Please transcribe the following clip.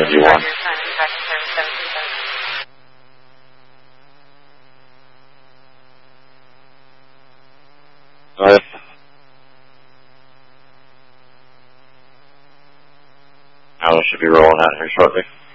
1. Go ahead. Alan should be rolling out here shortly.